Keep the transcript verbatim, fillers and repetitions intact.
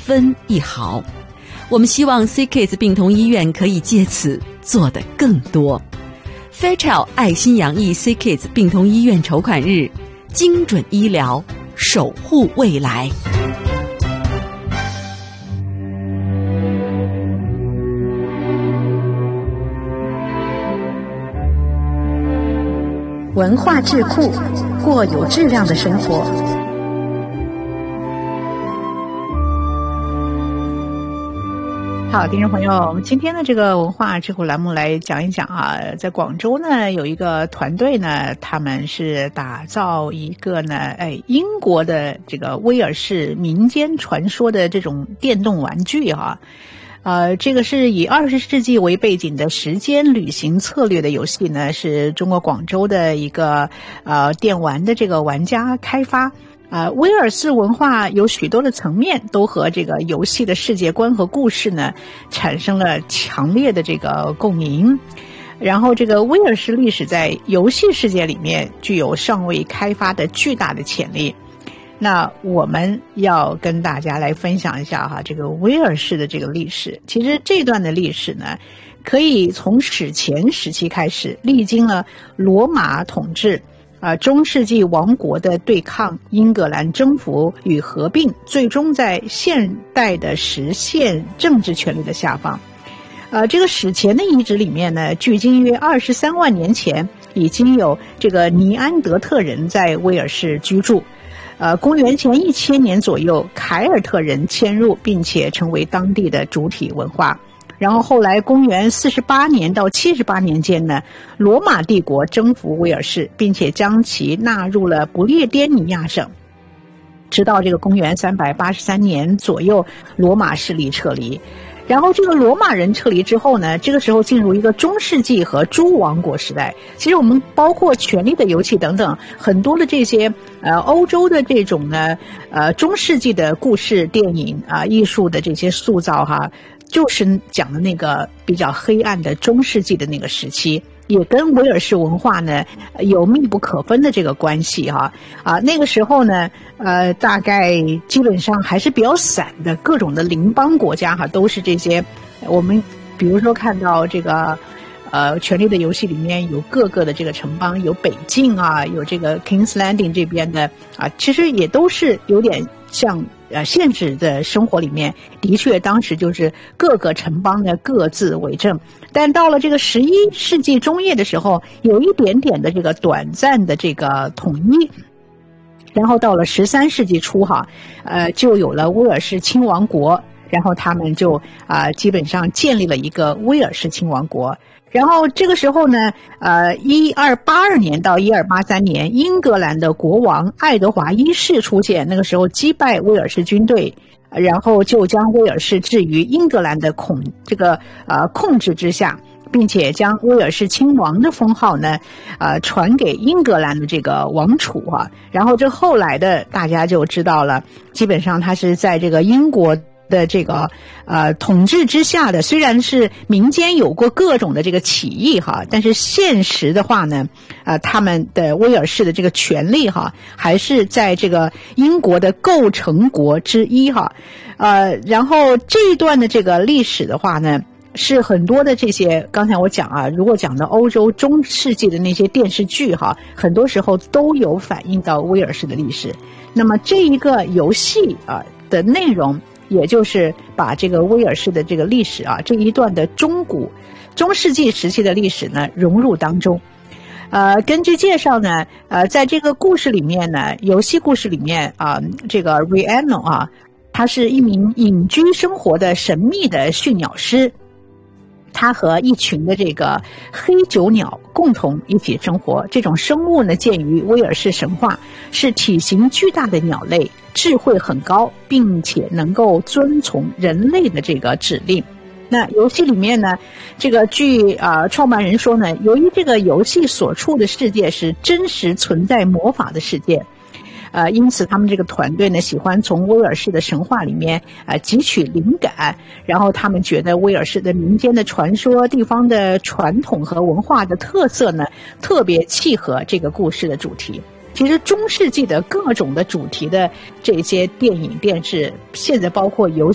分一毫。我们希望 C Kids 病童医院可以借此做得更多。Fairchild 爱心洋溢 C Kids 病童医院筹款日，精准医疗，守护未来。 文化智库，过有质量的生活。好，听众朋友，我们今天的这个文化智库栏目来讲一讲啊，在广州呢有一个团队呢，他们是打造一个呢，哎，英国的这个威尔士民间传说的这种电动玩具哈、啊。呃，这个是以二十世纪为背景的时间旅行策略的游戏呢，是中国广州的一个呃电玩的这个玩家开发。呃，威尔士文化有许多的层面都和这个游戏的世界观和故事呢产生了强烈的这个共鸣。然后这个威尔士历史在游戏世界里面具有尚未开发的巨大的潜力。那我们要跟大家来分享一下哈，这个威尔士的这个历史。其实这段的历史呢，可以从史前时期开始，历经了罗马统治，啊、呃，中世纪王国的对抗，英格兰征服与合并，最终在现代的实现政治权力的下方。呃，这个史前的遗址里面呢，距今约二十三万年前，已经有这个尼安德特人在威尔士居住。呃，公元前一千年左右，凯尔特人迁入，并且成为当地的主体文化。然后后来，公元四十八年到七十八年间呢，罗马帝国征服威尔士，并且将其纳入了不列颠尼亚省。直到这个公元三百八十三年左右，罗马势力撤离。然后这个罗马人撤离之后呢，这个时候进入一个中世纪和诸王国时代。其实我们包括权力的游戏等等，很多的这些呃欧洲的这种呢呃中世纪的故事电影啊、呃、艺术的这些塑造哈，就是讲的那个比较黑暗的中世纪的那个时期。也跟威尔士文化呢有密不可分的这个关系哈啊，那个时候呢，呃，大概基本上还是比较散的，各种的邻邦国家哈，都是这些。我们比如说看到这个，呃，《权力的游戏》里面有各个的这个城邦，有北境啊，有这个 King's Landing 这边的啊，其实也都是有点像。呃，现实的生活里面，的确当时就是各个城邦呢各自为政，但到了这个十一世纪中叶的时候，有一点点的这个短暂的这个统一，然后到了十三世纪初哈，呃，就有了威尔士亲王国，然后他们就啊、呃、基本上建立了一个威尔士亲王国。然后这个时候呢，呃，一二八二年到一二八三年，英格兰的国王爱德华一世出现，那个时候击败威尔士军队，然后就将威尔士置于英格兰的控这个呃控制之下，并且将威尔士亲王的封号呢，呃，传给英格兰的这个王储啊。然后这后来的大家就知道了，基本上他是在这个英国的这个呃统治之下的，虽然是民间有过各种的这个起义哈，但是现实的话呢，呃他们的威尔士的这个权力哈，还是在这个英国的构成国之一哈，呃，然后这一段的这个历史的话呢，是很多的这些，刚才我讲啊，如果讲到欧洲中世纪的那些电视剧哈，很多时候都有反映到威尔士的历史。那么这一个游戏啊的内容，也就是把这个威尔士的这个历史啊，这一段的中古中世纪时期的历史呢融入当中。呃，根据介绍呢，呃，在这个故事里面呢，游戏故事里面啊，这个 Rhiannon 啊，他是一名隐居生活的神秘的驯鸟师。他和一群的这个黑酒鸟共同一起生活。这种生物呢，见于威尔士神话，是体型巨大的鸟类，智慧很高，并且能够遵从人类的这个指令。那游戏里面呢，这个据呃创办人说呢，由于这个游戏所处的世界是真实存在魔法的世界，呃，因此他们这个团队呢，喜欢从威尔士的神话里面呃汲取灵感，然后他们觉得威尔士的民间的传说、地方的传统和文化的特色呢，特别契合这个故事的主题。其实中世纪的各种的主题的这些电影、电视，现在包括游